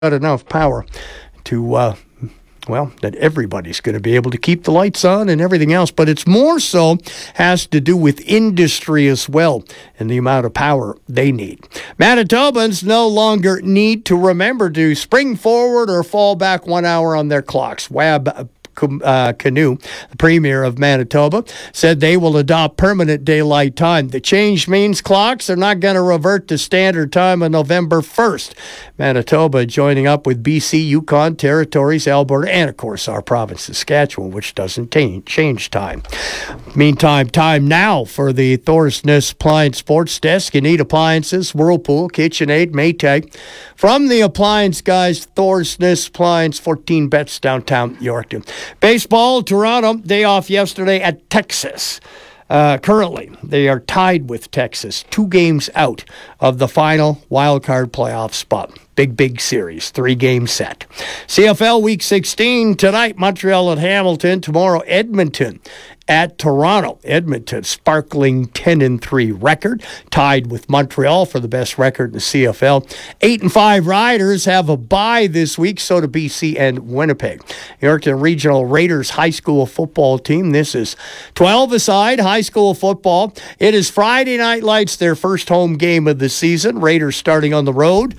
enough power to, that everybody's going to be able to keep the lights on and everything else. But it's more so has to do with industry as well and the amount of power they need. Manitobans no longer need to remember to spring forward or fall back 1 hour on their clocks. Wab Canoe, the premier of Manitoba, said they will adopt permanent daylight time. The change means clocks are not going to revert to standard time on November 1st. Manitoba joining up with BC, Yukon Territories, Alberta, and of course our province, Saskatchewan, which doesn't change time. Meantime, time now for the Thorsness Appliance Sports Desk. You need appliances, Whirlpool, KitchenAid, Maytag. From the appliance guys, Thorsness Appliance, 14 Bets, downtown Yorkton. Baseball, Toronto, day off yesterday at Texas. Currently, they are tied with Texas, 2 games out of the final wildcard playoff spot. Big series, 3-game set. CFL Week 16, tonight, Montreal at Hamilton. Tomorrow, Edmonton at Toronto. Edmonton, sparkling 10-3 record, tied with Montreal for the best record in the CFL. 8-5 Riders have a bye this week, so do BC and Winnipeg. Yorkton Regional Raiders high school football team. This is 12-a-side high school football. It is Friday Night Lights, their first home game of the season. Raiders starting on the road,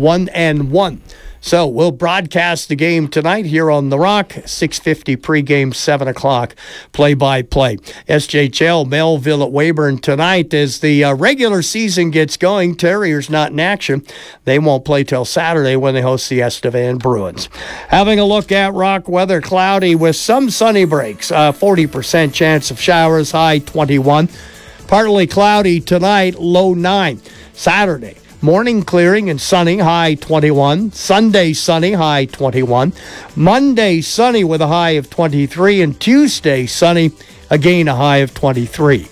1-1. So we'll broadcast the game tonight here on The Rock, 6:50 pregame, 7 o'clock play-by-play. SJHL, Melville at Weyburn tonight as the regular season gets going. Terriers not in action. They won't play till Saturday when they host the Estevan Bruins. Having a look at Rock weather, cloudy with some sunny breaks. 40% chance of showers, high 21. Partly cloudy tonight, low 9. Saturday, morning clearing and sunny, high 21. Sunday, sunny, high 21. Monday, sunny with a high of 23. And Tuesday, sunny, again a high of 23.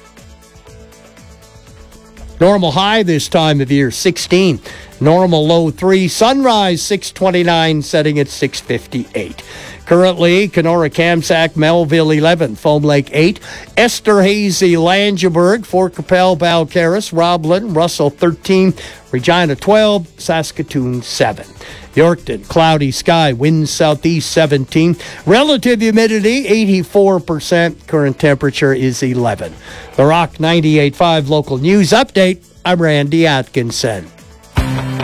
Normal high this time of year, 16. Normal low 3. Sunrise, 6:29, setting at 6:58. Currently, Kenora, Kamsack, Melville 11, Foam Lake 8, Esterhazy, Langeberg, Fort Capel, Balcarres, Roblin, Russell 13, Regina 12, Saskatoon 7. Yorkton, cloudy sky, winds southeast 17. Relative humidity, 84%. Current temperature is 11. The Rock 98.5 local news update. I'm Randy Atkinson.